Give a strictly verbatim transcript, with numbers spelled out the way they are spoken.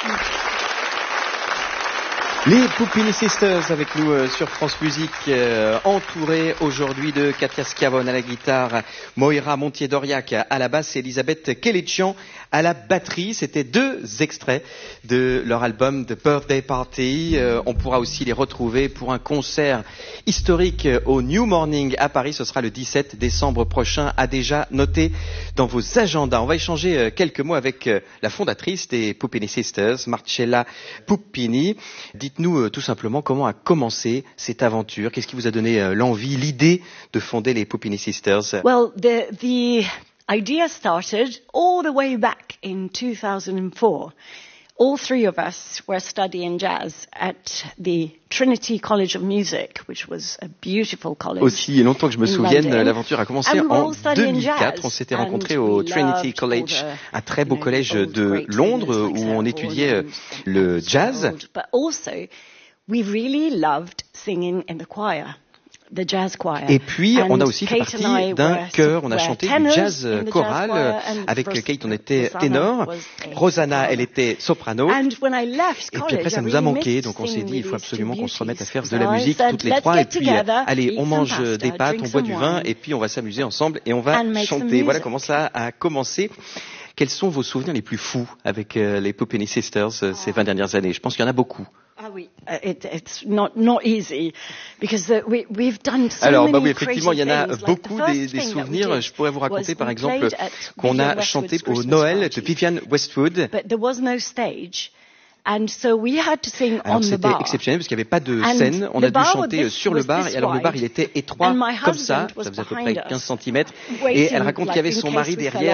Les Puppini Sisters avec nous euh, sur France Musique, euh, entourés aujourd'hui de Katia Schiavone à la guitare, Moira Montier-Doriac à la basse et Elisabeth Kelletchian à la batterie. C'était deux extraits de leur album The Birthday Party. Euh, on pourra aussi les retrouver pour un concert historique au New Morning à Paris. Ce sera le dix-sept décembre prochain, à déjà noter dans vos agendas. On va échanger euh, quelques mots avec euh, la fondatrice des Puppini Sisters, Marcella Puppini. Dites-nous euh, tout simplement comment a commencé cette aventure. Qu'est-ce qui vous a donné euh, l'envie, l'idée de fonder les Puppini Sisters? Well, the, the idea started all the way back in two thousand four. All three of us were studying jazz at the Trinity College of Music, which was a beautiful college. Aussi longtemps que je me souvienne, l'aventure a commencé en deux mille quatre. On s'était rencontrés au Trinity College, un très beau collège de Londres où on étudiait le jazz. But also, we really loved singing in the choir. The jazz choir. Et puis, on a aussi fait partie d'un chœur. On a chanté du jazz choral. Avec Kate, on était ténor. Rosanna, elle était soprano. Et puis après, ça nous a manqué. Donc on s'est dit, il faut absolument qu'on se remette à faire de la musique toutes les trois. Et puis, allez, on mange des pâtes, on boit du vin, et puis on va s'amuser ensemble et on va chanter. Voilà comment ça a commencé. Quels sont vos souvenirs les plus fous avec euh, les Puppini Sisters euh, ces vingt dernières années? Je pense qu'il y en a beaucoup. Ah oui, it, it's not not easy because uh, we we've done so Alors, many bah oui, effectivement, il y en a things. beaucoup Like des, des souvenirs. Je pourrais vous raconter, par exemple, qu'on Vivienne a chanté Westwood's au Noël Christmas de Vivienne Westwood. But there was no stage. And so we had to sing Alors on the c'était bar. exceptionnel parce qu'il n'y avait pas de And scène. On a the dû bar chanter was- sur le was bar. this Et alors le bar, wide. il était étroit And my comme ça. husband was Ça faisait à peu près behind us, quinze centimètres. Et waiting, elle raconte qu'il y like, avait in son case mari we fell derrière